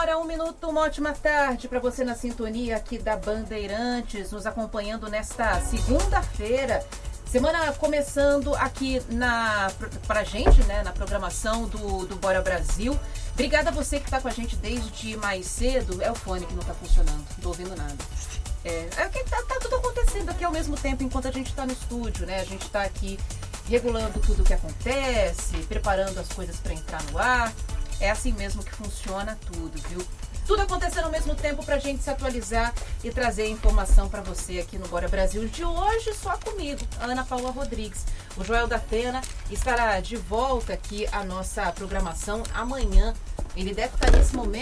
hora, 1 minuto, uma ótima tarde para você na sintonia aqui da Bandeirantes, nos acompanhando nesta segunda-feira. Semana começando aqui pra gente, né, na programação do Bora Brasil. Obrigada a você que está com a gente desde mais cedo. É o fone que não está funcionando, não tô ouvindo nada. Tá tudo acontecendo aqui ao mesmo tempo enquanto a gente está no estúdio, né? A gente está aqui regulando tudo o que acontece, preparando as coisas para entrar no ar. É assim mesmo que funciona tudo, viu? Tudo acontecendo ao mesmo tempo pra gente se atualizar e trazer informação para você aqui no Bora Brasil de hoje, só comigo, Ana Paula Rodrigues. O Joel da Atena estará de volta aqui à nossa programação amanhã. Ele deve estar nesse momento